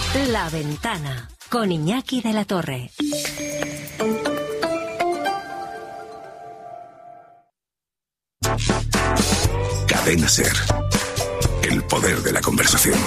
La Ventana, con Iñaki de la Torre. Cadena SER. El poder de la conversación.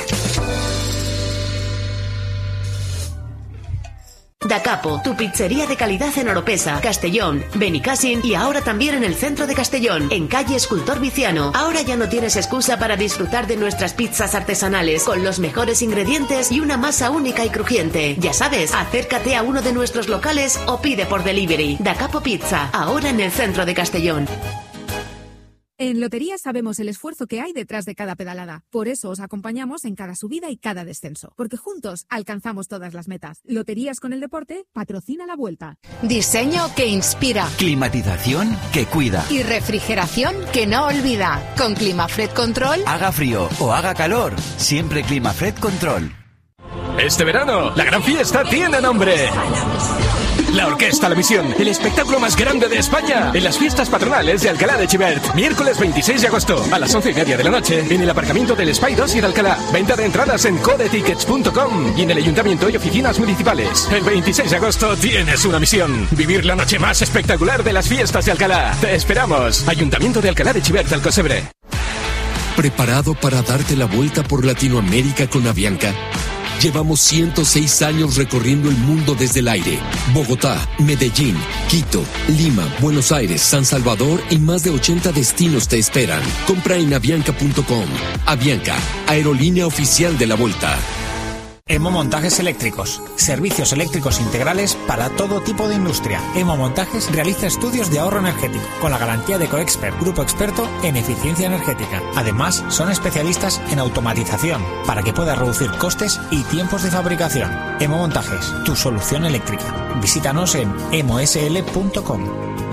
Da Capo, tu pizzería de calidad en Oropesa, Castellón, Benicàssim y ahora también en el centro de Castellón, en calle Escultor Viciano. Ahora ya no tienes excusa para disfrutar de nuestras pizzas artesanales, con los mejores ingredientes y una masa única y crujiente. Ya sabes, acércate a uno de nuestros locales o pide por delivery. Da Capo Pizza, ahora en el centro de Castellón. En Lotería sabemos el esfuerzo que hay detrás de cada pedalada. Por eso os acompañamos en cada subida y cada descenso. Porque juntos alcanzamos todas las metas. Loterías con el deporte patrocina la Vuelta. Diseño que inspira. Climatización que cuida. Y refrigeración que no olvida. Con Climafred Control. Haga frío o haga calor, siempre Climafred Control. Este verano, la gran fiesta tiene nombre. La Orquesta La Misión, el espectáculo más grande de España, en las fiestas patronales de Alcalá de Xivert. Miércoles 26 de agosto, a las 11:30 de la noche, en el aparcamiento del Espai 2 y de Alcalá. Venta de entradas en codetickets.com y en el Ayuntamiento y oficinas municipales. El 26 de agosto tienes una misión: vivir la noche más espectacular de las fiestas de Alcalá. Te esperamos. Ayuntamiento de Alcalá de Xivert, Alcocebre. ¿Preparado para darte la vuelta por Latinoamérica con Avianca? Llevamos 106 años recorriendo el mundo desde el aire. Bogotá, Medellín, Quito, Lima, Buenos Aires, San Salvador y más de 80 destinos te esperan. Compra en avianca.com. Avianca, aerolínea oficial de la Vuelta. Hemomontajes Eléctricos. Servicios eléctricos integrales para todo tipo de industria. Hemomontajes realiza estudios de ahorro energético con la garantía de Coexpert, grupo experto en eficiencia energética. Además, son especialistas en automatización para que puedas reducir costes y tiempos de fabricación. Hemomontajes, tu solución eléctrica. Visítanos en hemosl.com.